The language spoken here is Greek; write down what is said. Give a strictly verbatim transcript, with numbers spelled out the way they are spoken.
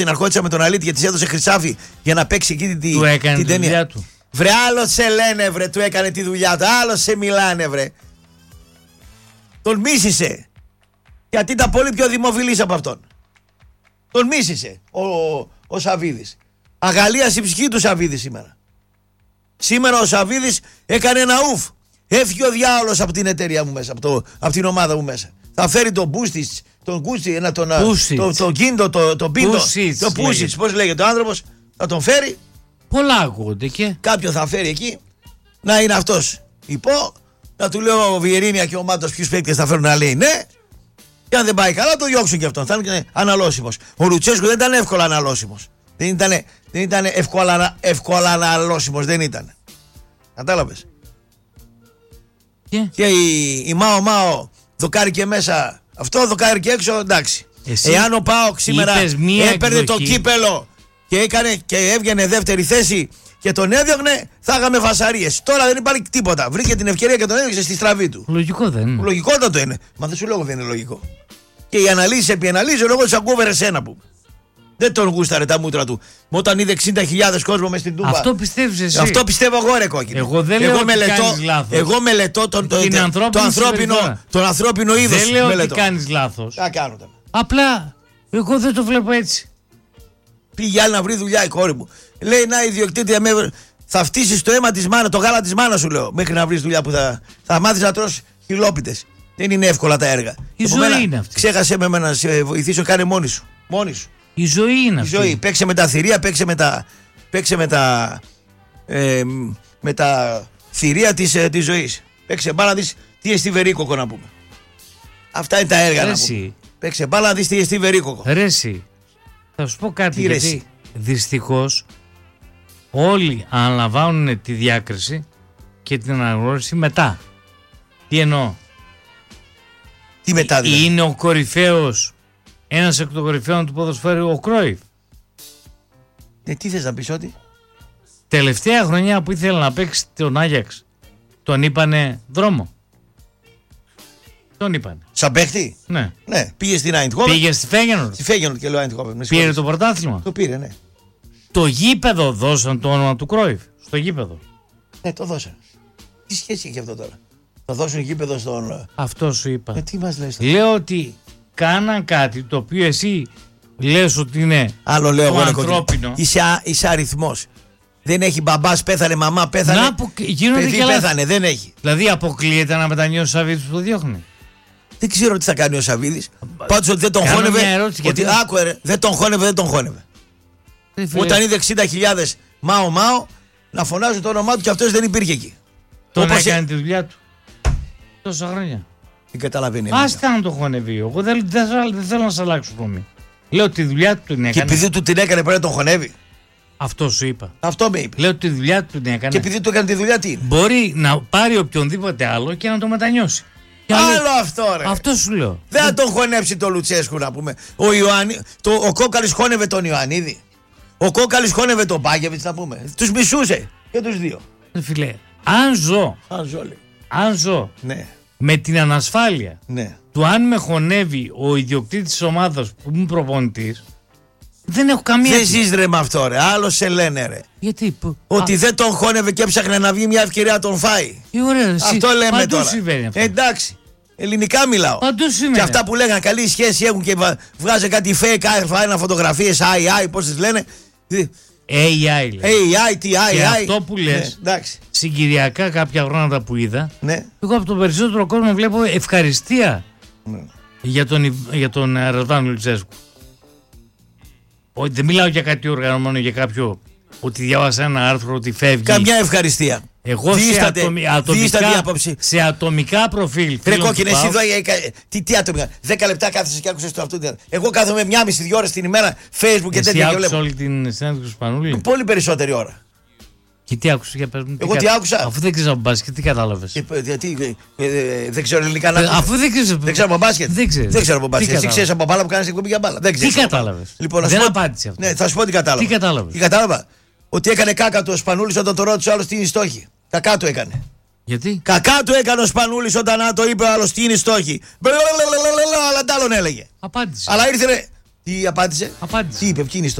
Την αρχόντισα με τον Αλήτη γιατί της έδωσε χρυσάφι για να παίξει εκεί την, του έκανε την τη ταινία. δουλειά του. Βρε, άλλο σε λένε, βρε, του έκανε τη δουλειά του. Άλλο σε μιλάνε, βρε. Τον μίσησε. Γιατί ήταν πολύ πιο δημοφιλής από αυτόν. Τον μίσησε ο, ο, ο Σαββίδης. Αγαλίασε η ψυχή του Σαββίδη σήμερα. Σήμερα ο Σαββίδης έκανε ένα ουφ. Έφυγε ο διάολος από την εταιρεία μου μέσα, από, το, από την ομάδα μου μέσα. Θα φέρει τον Μπούστιτς, τον Κούστι, ένα τον το, το Κίντο, το, το Πίντο, το Πούσιτς, πώς λέγεται ο άνθρωπος, θα τον φέρει. Πολλά ακούγονται και. Κάποιον θα φέρει εκεί, να είναι αυτός υπό, να του λέω ο Βιερίνια και ο Μάτος ποιους παίκτες θα φέρουν να λέει ναι. Και αν δεν πάει καλά, το διώξουν και αυτόν. Θα είναι αναλώσιμος. Ο Λουτσέσκου δεν ήταν εύκολα αναλώσιμος. Δεν ήταν, δεν ήταν εύκολα, εύκολα αναλώσιμος, δεν ήταν. Κατάλαβες. Yeah. Και η, η Μάο Μάο δοκάρει και μέσα. Αυτό δοκάρει και έξω, εντάξει. Εσύ εάν ο ΠΑΟΚ σήμερα έπαιρνε εκδοχή. το κύπελο και, έκανε, και έβγαινε δεύτερη θέση και τον έδιωχνε, θα είχαμε φασαρίες. Τώρα δεν υπάρχει τίποτα. Βρήκε την ευκαιρία και τον έδιωξε στη στραβή του. Λογικό δεν είναι. Λογικότατο είναι. Μα δεν σου λέω δεν είναι λογικό. Και οι αναλύσεις επί αναλύσεις, εγώ τις ακούω εσένα που. Δεν τον γούσταρε τα μούτρα του. Όταν είδε εξήντα χιλιάδες κόσμο μες στην Τούμπα. Αυτό πιστεύεις εσύ. Αυτό πιστεύω εγώ, ρε κόκκινο. Εγώ δεν λέω ότι κάνεις λάθος. Εγώ μελετώ τον, το, την το, το ανθρώπινο, τον ανθρώπινο είδος. Δεν λέω μελετώ. ότι κάνεις λάθος. Τα κάνω τα. Απλά εγώ δεν το βλέπω έτσι. Πήγε άλλη να βρει δουλειά η κόρη μου. Λέει να η ιδιοκτήτρια με. Θα φτύσεις το αίμα της μάνας, το γάλα της μάνας σου λέω. Μέχρι να βρεις δουλειά που θα, θα μάθεις να τρως χιλόπιτες. Δεν είναι εύκολα τα έργα. Η Επομένως, ζωή είναι αυτή. Ξέχασε με να σε βοηθήσω, κάνε μόνη σου. Μόνη σου. Η ζωή είναι Η αυτή. ζωή. Παίξε με τα θηρία, παίξε με τα, παίξε με τα, ε, με τα θηρία της, ε, της ζωής. Παίξε μπάλα να δεις τι εστί βερίκοκο να πούμε. Αυτά είναι τα έργα να πούμε. Παίξε μπάλα να δεις τι εστί βερίκοκο. Ρε εσύ, θα σου πω κάτι. Τι γιατί ρεσί. Δυστυχώς όλοι αναλαμβάνουν τη διάκριση και την αναγνώριση μετά. Τι εννοώ. Τι μετά δηλαδή. Είναι ο κορυφαίος, ένας εκ των κορυφαίων του ποδοσφαίρου, ο Κρόιφ. Ε, τι θες να πεις ότι. Τελευταία χρονιά που ήθελε να παίξει τον Άγιαξ, τον είπανε δρόμο. Τον είπανε. Σαν παίχτη. Ναι. Ναι, πήγε στην Άιντχόβεν. Πήγε στη Φέγενορντ. Στη Φέγενορντ και λέω Άιντχόβεν. Πήρε το πρωτάθλημα. Το πήρε, ναι. Το γήπεδο δώσαν το όνομα του Κρόιφ. Στο γήπεδο. Ναι, το δώσαν. Τι σχέση έχει αυτό τώρα. Θα δώσουν γήπεδο στον. Αυτό σου είπα. Ε, τι μας λες τώρα. Λέω ότι κάναν κάτι το οποίο εσύ λες ότι είναι άλλο λέω το εγώ, ανθρώπινο. Είσαι, είσαι αριθμός. Δεν έχει μπαμπάς, πέθανε, μαμά, πέθανε. Να που γίνονται παιδί και λάθη. πέθανε, δεν έχει. Δηλαδή αποκλείεται να μετανιώσει ο Σαββίδης που το διώχνει. Δεν ξέρω τι θα κάνει ο Σαββίδης. Πάντως ότι δεν τον Κάνω χώνευε. μια ερώτηση, Ότι γιατί- άκουε, ρε, δεν τον χώνευε, δεν τον χώνευε. Ε, φίλε, Όταν είδε εξήντα χιλιάδες μάο μάο να φωνάζουν το όνομά του και αυτός δεν υπήρχε εκεί. τον όπως έκανε τη δουλειά του τόσα χρόνια. Δεν καταλαβαίνει. Άστα να το χωνεύει. Εγώ δεν, δεν, θέλω- δεν θέλω να σε αλλάξω γνώμη. Λέω ότι τη δουλειά του την Και έκανε. επειδή του την έκανε πρέπει να τον χωνεύει. Αυτό σου είπα. Αυτό με είπε. Λέω ότι τη δουλειά του την έκανε. Και επειδή του έκανε τη δουλειά, τι είναι. Μπορεί να πάρει οποιονδήποτε άλλο και να το μετανιώσει. Και να λέει, Άλλο αυτό, ρε. αυτό σου λέω. Δεν θα τον χωνέψει το Λουτσέσκου να πούμε. Ο, Ιωάννη, το, ο Κόκαλης χώνευε τον Ιωαννίδη. Ο Κόκαλης χώνευε τον Μπάκεβιτς να πούμε. Τους μισούσε και τους δύο. Ε, Φίλε, αν ζω, Αν ζω, λέει. αν ζω Ναι, με την ανασφάλεια ναι. του αν με χωνεύει ο ιδιοκτήτης της ομάδας που είμαι προπονητής, δεν έχω καμία. Δεν ζεις ρε με αυτό ρε. Άλλο σε λένε ρε. Γιατί. που- Ότι Α, δεν τον χώνευε και έψαχνε να βγει μια ευκαιρία να τον φάει. ε, ωραία, Αυτό συ- λέμε παντού τώρα. συμβαίνει αυτό. Ε, εντάξει. Ελληνικά μιλάω. Παντού συμβαίνει. Και αυτά που λέγανε καλή σχέση έχουν και βα- βγάζε κάτι fake α ένα φωτογραφίες, άι άι, πώς τις λένε. έι άι λέει. έι άι, τι άι Και άι. αυτό που λες, Ναι, εντάξει. συγκυριακά κάποια πράγματα που είδα, Ναι. εγώ από τον περισσότερο κόσμο βλέπω ευχαριστία Ναι. για τον, Ιβ- για τον ε, Ρασβάν Λουτσέσκου. Όχι, δεν μιλάω για κάτι οργανωμένο, για κάποιο ότι διάβασα ένα άρθρο ότι φεύγει. Καμιά ευχαριστία. Εγώ σε, Δίσταται, ατομι, δίστατη ατομικά, άποψη. σε ατομικά προφίλ. Ρε φίλων κόκκινε, του εσύ ΠΑΟΚ, εδώ. ε, ε, Τι, τι άτομα. Δέκα λεπτά κάθεσαι και άκουσες το αυτό. Εγώ κάθομαι μία μισή δύο ώρες την ημέρα Facebook και εσύ τέτοια και άκουσες βλέπω. όλη την συνέντευξη του Σπανούλη. Πολύ περισσότερη ώρα. Και τι άκουσες για πες μου. Εγώ τι κα- άκουσα? Αφού δεν ξέρεις από μπάσκετ, τι κατάλαβες. Ε, Γιατί ε, ε, δεν ξέρω ελληνικά να Ε, ακούσω. Αφού δεν ξέρεις. Δεν ξέρω από μπάσκετ. Δεν ξέρεις. Δεν ξέρω από Τι μπάσκετ. Εσύ κατάλαβες? ξέρεις από μπάλα που κάνεις εκπομπή για μπάλα. Δεν ξέρεις. Τι κατάλαβες? Λοιπόν, να σου Δεν πω- απάντησε αυτό. Ναι, θα σου πω τι κατάλαβα. Τι κατάλαβες? Τι κατάλαβα. Ότι έκανε κάκα του ο Σπανούλης όταν το ρώτησε ο άλλος τι είναι η στόχη. Κακά του έκανε. Γιατί? Κακά του έκανε ο Σπανούλης όταν το είπε ο άλλος τι είναι η στόχη. Μπλαλαλαλαλαλα, αλλά τ' άλλον έλεγε. Απάντησε. Αλλά ήρθε ρε, Τι απάντησε. Απάντησε. Τι είπε, ποιοι είναι